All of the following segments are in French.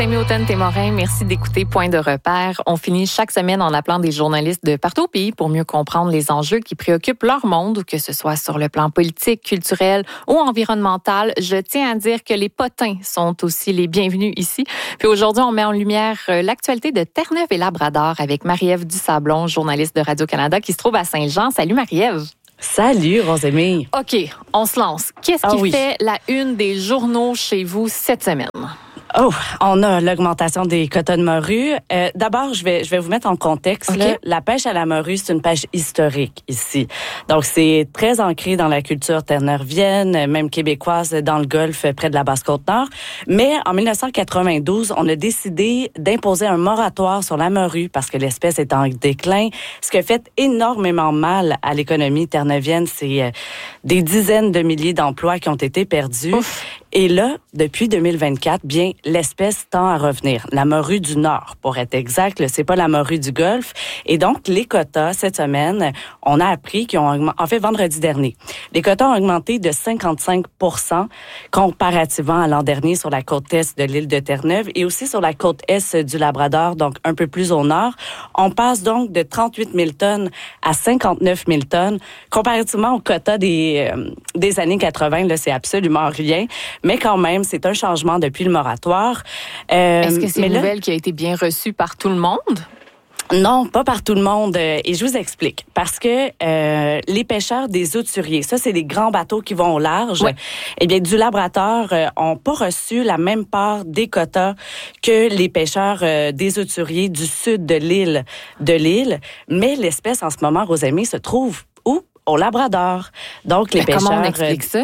Hamilton Témorin, merci d'écouter Point de repère. On finit chaque semaine en appelant des journalistes de partout au pays pour mieux comprendre les enjeux qui préoccupent leur monde, que ce soit sur le plan politique, culturel ou environnemental. Je tiens à dire que les potins sont aussi les bienvenus ici. Puis aujourd'hui, on met en lumière l'actualité de Terre-Neuve et Labrador avec Marie-Ève Dusablon, journaliste de Radio-Canada qui se trouve à Saint-Jean. Salut Marie-Ève. Salut Rosémie. OK, on se lance. Qu'est-ce qui fait la une des journaux chez vous cette semaine? Oh, on a l'augmentation des quotas de morue. D'abord, je vais vous mettre en contexte. Okay. Là, la pêche à la morue, c'est une pêche historique ici. Donc, c'est très ancré dans la culture terre-neuvienne, même québécoise, dans le Golfe, près de la Basse-Côte-Nord. Mais en 1992, on a décidé d'imposer un moratoire sur la morue parce que l'espèce est en déclin. Ce qui a fait énormément mal à l'économie terre-neuvienne, c'est des dizaines de milliers d'emplois qui ont été perdus. Ouf. Et là, depuis 2024, bien, l'espèce tend à revenir. La morue du Nord, pour être exact, c'est pas la morue du Golfe. Et donc, les quotas, cette semaine, on a appris qu'ils ont augmenté, en fait, vendredi dernier. Les quotas ont augmenté de 55% comparativement à l'an dernier sur la côte est de l'île de Terre-Neuve et aussi sur la côte est du Labrador, donc un peu plus au nord. On passe donc de 38 000 tonnes à 59 000 tonnes. Comparativement aux quotas des années 80, là, c'est absolument rien. Mais quand même, c'est un changement depuis le moratoire. Est-ce que c'est une nouvelle qui a été bien reçue par tout le monde? Non, pas par tout le monde. Et je vous explique. Parce que les pêcheurs des hauturiers, ça, c'est des grands bateaux qui vont au large. Ouais. Eh bien, du Labrador ont pas reçu la même part des quotas que les pêcheurs des hauturiers du sud de l'île. Mais l'espèce, en ce moment, Rosémie, se trouve où? Au Labrador. Donc, les pêcheurs... Comment on explique ça?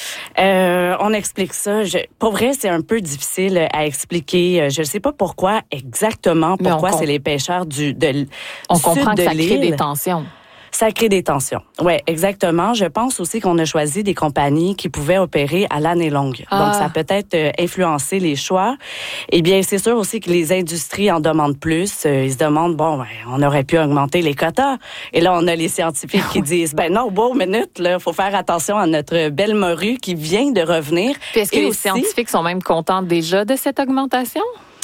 On explique ça. Pour vrai, c'est un peu difficile à expliquer. Je ne sais pas pourquoi exactement, c'est les pêcheurs du sud de l'île. On comprend que ça crée des tensions. Ça crée des tensions. Oui, exactement. Je pense aussi qu'on a choisi des compagnies qui pouvaient opérer à l'année longue. Ah. Donc, ça peut être influencé les choix. Eh bien, c'est sûr aussi que les industries en demandent plus. Ils se demandent, on aurait pu augmenter les quotas. Et là, on a les scientifiques qui disent, non, minute, là, faut faire attention à notre belle morue qui vient de revenir. Puis est-ce que les scientifiques sont même contents déjà de cette augmentation?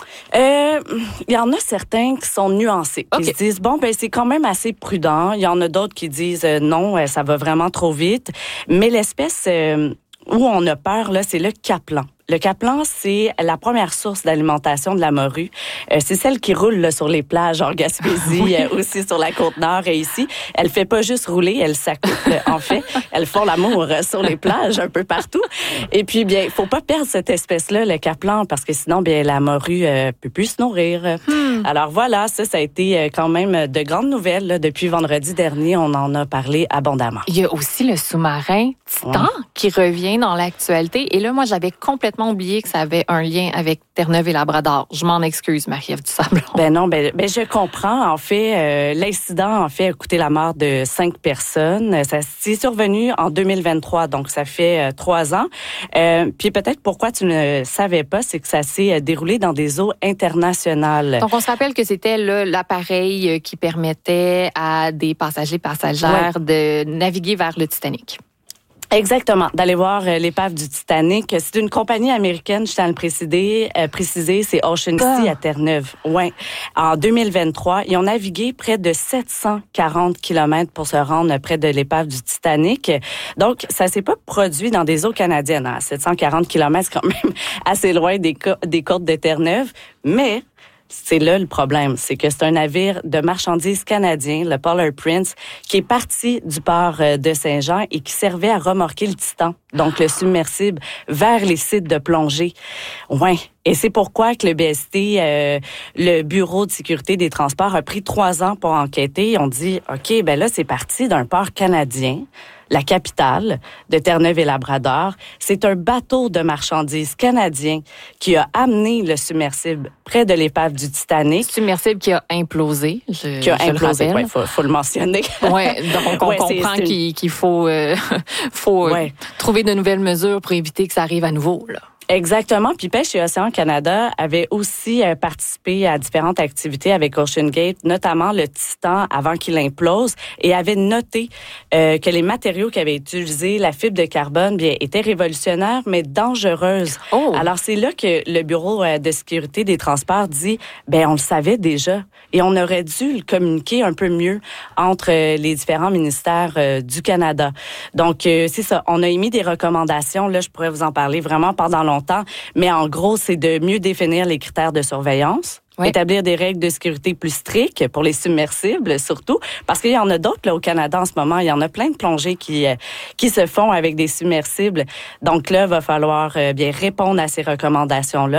Il y en a certains qui sont nuancés, qui se disent, c'est quand même assez prudent. Il y en a d'autres qui disent, non, ça va vraiment trop vite. Mais l'espèce où on a peur, là, c'est le caplan. Le caplan, c'est la première source d'alimentation de la morue. C'est celle qui roule là, sur les plages en Gaspésie, aussi sur la Côte-Nord et ici. Elle fait pas juste rouler, elle s'accouple. En fait, elles font l'amour sur les plages un peu partout. Et puis, bien, faut pas perdre cette espèce-là, le caplan, parce que sinon, bien, la morue peut plus se nourrir. Alors voilà, ça a été quand même de grandes nouvelles. Là. Depuis vendredi dernier, on en a parlé abondamment. Il y a aussi le sous-marin Titan qui revient dans l'actualité. Et là, moi, j'avais complètement oublié que ça avait un lien avec Terre-Neuve et Labrador. Je m'en excuse, Marie-Ève Dusablon. Je comprends. En fait, l'incident, a coûté la mort de 5 personnes. Ça s'est survenu en 2023, donc ça fait 3 ans. Puis peut-être pourquoi tu ne savais pas, c'est que ça s'est déroulé dans des eaux internationales. Donc, on se rappelle que c'était l'appareil qui permettait à des passagères de naviguer vers le Titanic. Exactement, d'aller voir l'épave du Titanic. C'est une compagnie américaine, je tiens à le préciser, c'est Ocean Sea à Terre-Neuve. Ouais. En 2023, ils ont navigué près de 740 kilomètres pour se rendre près de l'épave du Titanic. Donc, ça s'est pas produit dans des eaux canadiennes. 740 kilomètres, c'est quand même assez loin des côtes de Terre-Neuve, mais c'est là le problème, c'est que c'est un navire de marchandises canadien, le Polar Prince, qui est parti du port de Saint-Jean et qui servait à remorquer le Titan, donc le submersible, vers les sites de plongée. Ouais. Et c'est pourquoi que le BST, le Bureau de sécurité des transports, a pris 3 ans pour enquêter. Ils ont dit, OK, là, c'est parti d'un port canadien, la capitale de Terre-Neuve et Labrador. C'est un bateau de marchandises canadien qui a amené le submersible près de l'épave du Titanic. Submersible qui a implosé, oui, faut le mentionner. Oui, donc on comprend qu'il faut trouver de nouvelles mesures pour éviter que ça arrive à nouveau, là. Exactement. Puis Pêche et Océan Canada avait aussi participé à différentes activités avec OceanGate, notamment le Titan avant qu'il implose, et avait noté que les matériaux qu'avait utilisés, la fibre de carbone, bien, étaient révolutionnaires, mais dangereuses. Oh. Alors, c'est là que le Bureau de sécurité des transports dit, ben on le savait déjà, et on aurait dû le communiquer un peu mieux entre les différents ministères du Canada. Donc, c'est ça. On a émis des recommandations. Là, je pourrais vous en parler vraiment pendant longtemps, mais en gros, c'est de mieux définir les critères de surveillance. Oui. Établir des règles de sécurité plus strictes pour les submersibles, surtout, parce qu'il y en a d'autres là au Canada en ce moment. Il y en a plein de plongées qui se font avec des submersibles. Donc là, il va falloir bien répondre à ces recommandations-là.